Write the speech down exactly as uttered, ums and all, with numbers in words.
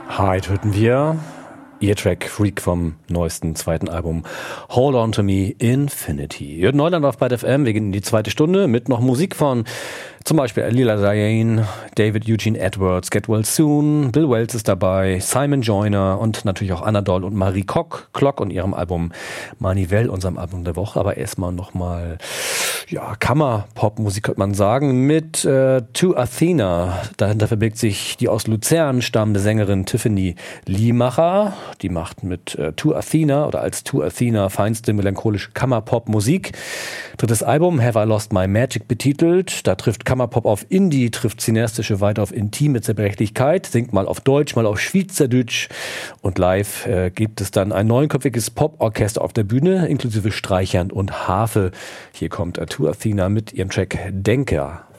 Heute hörten wir ihr Track Freak vom neuesten zweiten Album Hold On To Me Infinity. Ihr hört Neuland auf Byte F M, wir gehen in die zweite Stunde mit noch Musik von zum Beispiel Lila Diane, David Eugene Edwards, Get Well Soon, Bill Wells ist dabei, Simon Joyner und natürlich auch Anna Doll und Marie Koch, Klock und ihrem Album Manivelle, unserem Album der Woche. Aber erstmal nochmal, ja, Kammerpop-Musik könnte man sagen, mit äh, To Athena. Dahinter verbirgt sich die aus Luzern stammende Sängerin Tiffany Liemacher. Die macht mit äh, To Athena oder als To Athena feinste melancholische Kammerpop-Musik. Drittes Album, Have I Lost My Magic betitelt. Da trifft Kammerpop auf Indie, trifft cineastische weiter auf Intim mit Zerbrechlichkeit, singt mal auf Deutsch, mal auf Schweizerdeutsch und live äh, gibt es dann ein neunköpfiges Poporchester auf der Bühne, inklusive Streichern und Harfe. Hier kommt To Athena mit ihrem Track Denker.